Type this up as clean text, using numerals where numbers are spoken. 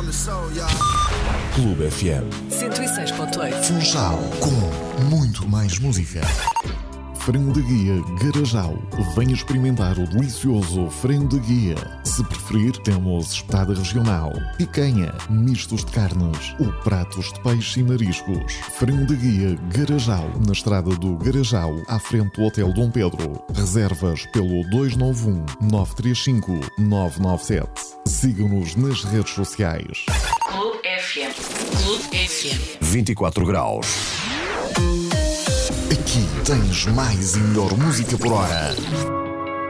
Clube FM 106.8. Funchal, com muito mais música. Frango de guia Garajal. Venha experimentar o delicioso frango de guia. Se preferir, temos espetada regional, picanha, mistos de carnes ou pratos de peixe e mariscos. Frango de guia Garajal, na estrada do Garajal, à frente do Hotel Dom Pedro. Reservas pelo 291-935-997. Siga-nos nas redes sociais. Clube FM. Clube FM. 24 graus. Aqui tens mais e melhor música por hora.